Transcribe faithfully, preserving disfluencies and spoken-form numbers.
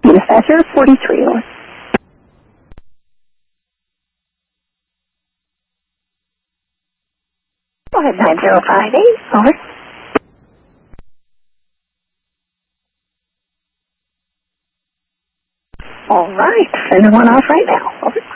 Dispatcher forty-three, over. Go ahead, nine zero five eight, over. All right, sending one off right now, over.